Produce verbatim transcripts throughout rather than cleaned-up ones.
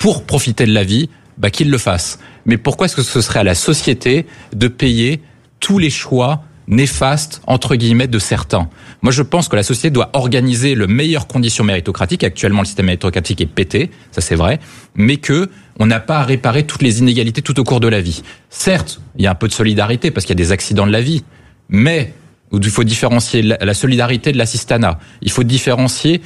pour profiter de la vie, bah, qu'il le fasse. Mais pourquoi est-ce que ce serait à la société de payer tous les choix néfastes, entre guillemets, de certains? Moi, je pense que la société doit organiser les meilleures conditions méritocratiques. Actuellement, le système méritocratique est pété, ça c'est vrai, mais que on n'a pas à réparer toutes les inégalités tout au cours de la vie. Certes, il y a un peu de solidarité parce qu'il y a des accidents de la vie, mais il faut différencier la solidarité de l'assistanat. Il faut différencier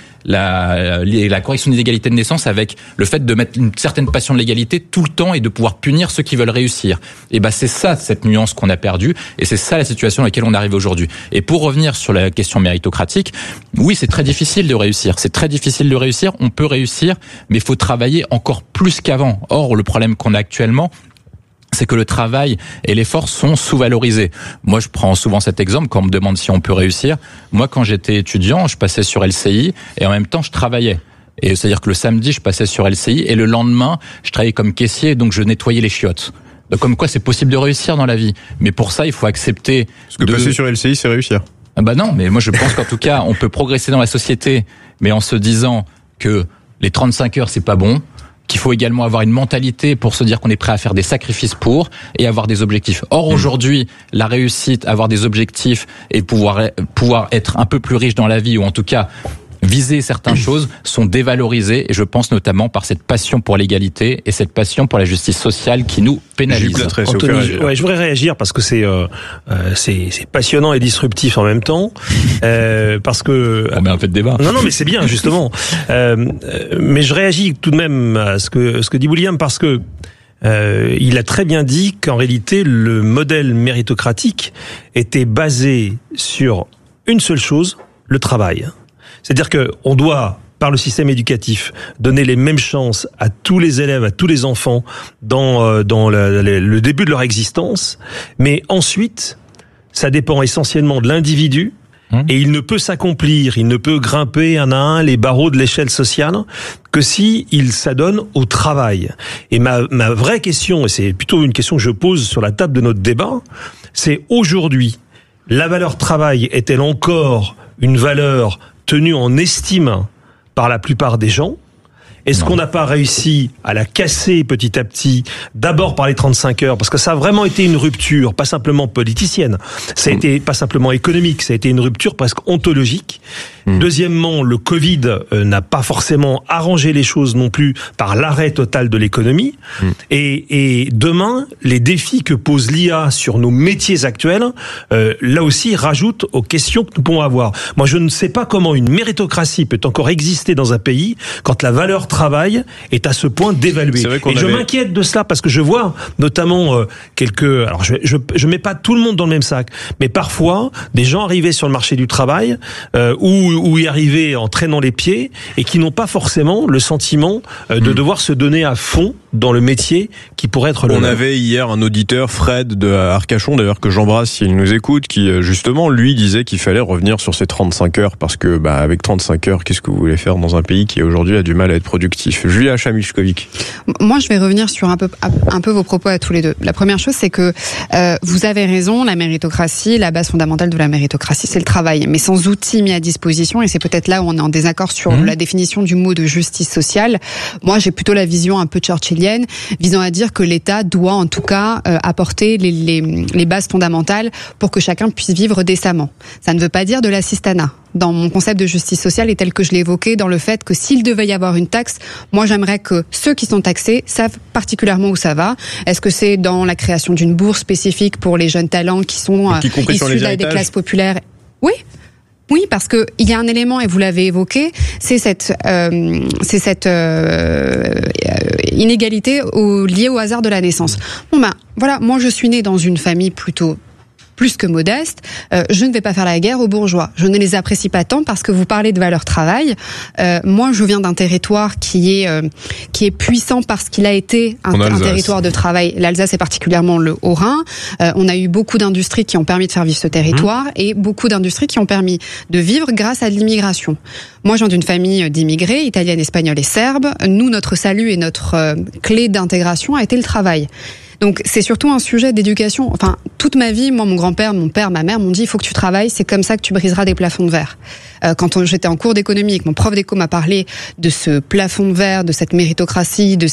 la, la correction des inégalités de naissance avec le fait de mettre une certaine passion de l'égalité tout le temps et de pouvoir punir ceux qui veulent réussir. Et ben c'est ça, cette nuance qu'on a perdue, et c'est ça la situation à laquelle on arrive aujourd'hui. Et pour revenir sur la question méritocratique, oui, c'est très difficile de réussir. C'est très difficile de réussir. On peut réussir, mais il faut travailler encore plus qu'avant. Or, le problème qu'on a actuellement, c'est que le travail et l'effort sont sous-valorisés. Moi, je prends souvent cet exemple quand on me demande si on peut réussir. Moi, quand j'étais étudiant, je passais sur L C I et en même temps, je travaillais. Et c'est-à-dire que le samedi, je passais sur L C I et le lendemain, je travaillais comme caissier, donc je nettoyais les chiottes. Donc, comme quoi, c'est possible de réussir dans la vie. Mais pour ça, il faut accepter... Parce que de... passer sur L C I, c'est réussir. Ah bah non, mais moi, je pense qu'en tout cas, on peut progresser dans la société, mais en se disant que les trente-cinq heures, c'est pas bon, qu'il faut également avoir une mentalité pour se dire qu'on est prêt à faire des sacrifices pour et avoir des objectifs. Or, aujourd'hui, la réussite, avoir des objectifs et pouvoir, pouvoir être un peu plus riche dans la vie, ou en tout cas viser certaines choses, sont dévalorisées, et je pense notamment par cette passion pour l'égalité et cette passion pour la justice sociale qui nous pénalise. Anthony, je, ouais, je voudrais réagir parce que c'est, euh, euh, c'est, c'est passionnant et disruptif en même temps, euh, parce que... On met un peu de débat. Non, non, mais c'est bien, justement. euh, mais je réagis tout de même à ce que, ce que dit William, parce que Euh, il a très bien dit qu'en réalité, le modèle méritocratique était basé sur une seule chose, le travail. C'est-à-dire qu'on doit, par le système éducatif, donner les mêmes chances à tous les élèves, à tous les enfants dans, euh, dans le, le, le début de leur existence, mais ensuite, ça dépend essentiellement de l'individu. Et il ne peut s'accomplir, il ne peut grimper un à un les barreaux de l'échelle sociale que si il s'adonne au travail. Et ma, ma vraie question, et c'est plutôt une question que je pose sur la table de notre débat, c'est aujourd'hui, la valeur travail est-elle encore une valeur tenue en estime par la plupart des gens ? Est-ce qu'on n'a pas réussi à la casser petit à petit, d'abord par les trente-cinq heures, parce que ça a vraiment été une rupture, pas simplement politicienne, ça a mmh. été pas simplement économique, ça a été une rupture presque ontologique. Mmh. Deuxièmement, le Covid euh, n'a pas forcément arrangé les choses non plus par l'arrêt total de l'économie. Mmh. Et, et demain, les défis que pose l'I A sur nos métiers actuels, euh, là aussi, rajoutent aux questions que nous pouvons avoir. Moi, je ne sais pas comment une méritocratie peut encore exister dans un pays quand la valeur travail est à ce point dévalué. Et avait... je m'inquiète de cela parce que je vois notamment euh, quelques... Alors je, je je mets pas tout le monde dans le même sac, mais parfois des gens arrivés sur le marché du travail euh, ou, ou y arriver en traînant les pieds et qui n'ont pas forcément le sentiment euh, de mmh. devoir se donner à fond dans le métier qui pourrait être le On leur. avait hier un auditeur, Fred de Arcachon, d'ailleurs que j'embrasse s'il nous écoute, qui justement lui disait qu'il fallait revenir sur ces trente-cinq heures parce que bah avec trente-cinq heures, qu'est-ce que vous voulez faire dans un pays qui aujourd'hui a du mal à être productif? Julia Chamichkovic. Moi, je vais revenir sur un peu, un peu vos propos à tous les deux. La première chose, c'est que euh, vous avez raison, la méritocratie, la base fondamentale de la méritocratie, c'est le travail. Mais sans outils mis à disposition, et c'est peut-être là où on est en désaccord sur mmh. la définition du mot de justice sociale, moi, j'ai plutôt la vision un peu churchillienne, visant à dire que l'État doit en tout cas euh, apporter les, les, les bases fondamentales pour que chacun puisse vivre décemment. Ça ne veut pas dire de l'assistanat. Dans mon concept de justice sociale et tel que je l'ai évoqué, dans le fait que s'il devait y avoir une taxe, moi j'aimerais que ceux qui sont taxés savent particulièrement où ça va. Est-ce que c'est dans la création d'une bourse spécifique pour les jeunes talents qui sont euh, issus de, des classes populaires ? Oui. Oui, parce que il y a un élément, et vous l'avez évoqué, c'est cette, euh, c'est cette euh, inégalité au, liée au hasard de la naissance. Bon ben, voilà, moi je suis née dans une famille plutôt plus que modeste, euh, je ne vais pas faire la guerre aux bourgeois. Je ne les apprécie pas tant parce que vous parlez de valeur travail. Euh, moi, je viens d'un territoire qui est euh, qui est puissant parce qu'il a été un, un territoire de travail. L'Alsace est particulièrement le Haut-Rhin. Euh, on a eu beaucoup d'industries qui ont permis de faire vivre ce territoire mmh. et beaucoup d'industries qui ont permis de vivre grâce à de l'immigration. Moi, je viens d'une famille d'immigrés, italienne, espagnole et serbe. Nous, notre salut et notre euh, clé d'intégration a été le travail. Donc c'est surtout un sujet d'éducation. Enfin, toute ma vie, moi, mon grand-père, mon père, ma mère m'ont dit il faut que tu travailles, c'est comme ça que tu briseras des plafonds de verre. Euh, quand on, j'étais en cours d'économie et que mon prof d'éco m'a parlé de ce plafond de verre, de cette méritocratie, de